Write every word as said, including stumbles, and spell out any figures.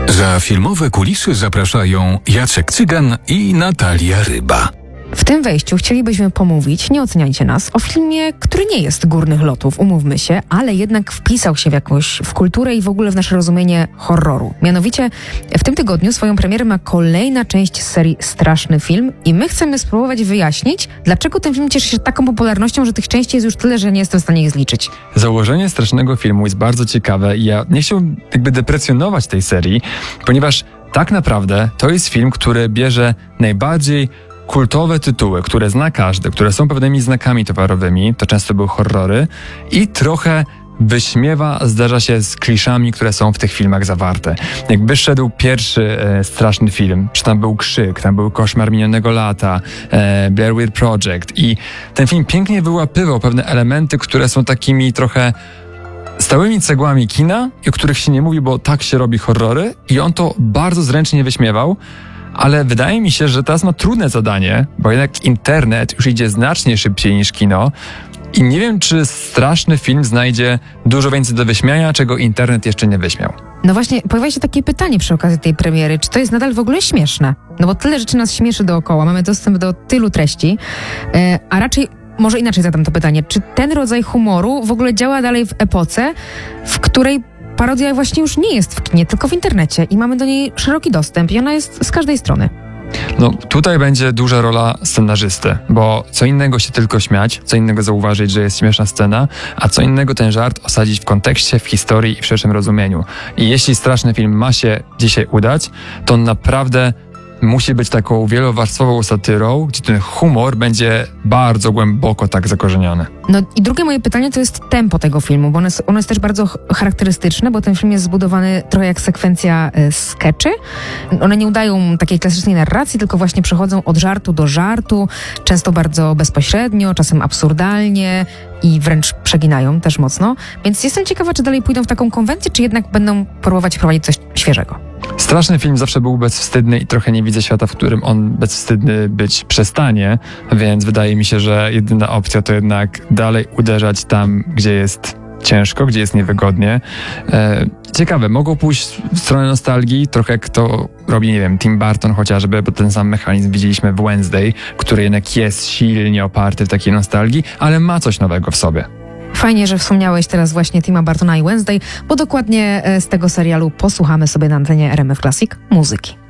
Za filmowe kulisy zapraszają Jacek Cygan i Natalia Ryba. W tym wejściu chcielibyśmy pomówić, nie oceniajcie nas, o filmie, który nie jest górnych lotów, umówmy się, ale jednak wpisał się w jakąś, w kulturę i w ogóle w nasze rozumienie horroru. Mianowicie w tym tygodniu swoją premierę ma kolejna część z serii Straszny Film i my chcemy spróbować wyjaśnić, dlaczego ten film cieszy się taką popularnością, że tych części jest już tyle, że nie jestem w stanie ich zliczyć. Założenie Strasznego Filmu jest bardzo ciekawe i ja nie chciałbym jakby deprecjonować tej serii, ponieważ tak naprawdę to jest film, który bierze najbardziej kultowe tytuły, które zna każdy, które są pewnymi znakami towarowymi, to często były horrory, i trochę wyśmiewa, zdarza się z kliszami, które są w tych filmach zawarte. Jakby szedł pierwszy e, straszny film, czy tam był Krzyk, tam był Koszmar minionego lata, e, Blair Witch Project, i ten film pięknie wyłapywał pewne elementy, które są takimi trochę stałymi cegłami kina, i o których się nie mówi, bo tak się robi horrory, i on to bardzo zręcznie wyśmiewał. Ale wydaje mi się, że teraz ma trudne zadanie, bo jednak internet już idzie znacznie szybciej niż kino i nie wiem, czy straszny film znajdzie dużo więcej do wyśmiania, czego internet jeszcze nie wyśmiał. No właśnie, pojawia się takie pytanie przy okazji tej premiery, czy to jest nadal w ogóle śmieszne? No bo tyle rzeczy nas śmieszy dookoła, mamy dostęp do tylu treści, yy, a raczej może inaczej zadam to pytanie, czy ten rodzaj humoru w ogóle działa dalej w epoce, w której parodia właśnie już nie jest w kinie, tylko w internecie i mamy do niej szeroki dostęp i ona jest z każdej strony. No tutaj będzie duża rola scenarzysty, bo co innego się tylko śmiać, co innego zauważyć, że jest śmieszna scena, a co innego ten żart osadzić w kontekście, w historii i w szerszym rozumieniu. I jeśli Straszny Film ma się dzisiaj udać, to on naprawdę musi być taką wielowarstwową satyrą, gdzie ten humor będzie bardzo głęboko tak zakorzeniony. No i drugie moje pytanie to jest tempo tego filmu, bo ono jest, ono jest też bardzo charakterystyczne, bo ten film jest zbudowany trochę jak sekwencja y, skeczy. One nie udają takiej klasycznej narracji, tylko właśnie przechodzą od żartu do żartu, często bardzo bezpośrednio, czasem absurdalnie i wręcz przeginają też mocno. Więc jestem ciekawa, czy dalej pójdą w taką konwencję, czy jednak będą próbować wprowadzić coś świeżego. Straszny Film zawsze był bezwstydny i trochę nie widzę świata, w którym on bezwstydny być przestanie, więc wydaje mi się, że jedyna opcja to jednak dalej uderzać tam, gdzie jest ciężko, gdzie jest niewygodnie. E, ciekawe, mogą pójść w stronę nostalgii, trochę jak to robi, nie wiem, Tim Burton chociażby, bo ten sam mechanizm widzieliśmy w Wednesday, który jednak jest silnie oparty w takiej nostalgii, ale ma coś nowego w sobie. Fajnie, że wspomniałeś teraz właśnie Tima Burtona i Wednesday, bo dokładnie z tego serialu posłuchamy sobie na antenie R M F Classic muzyki.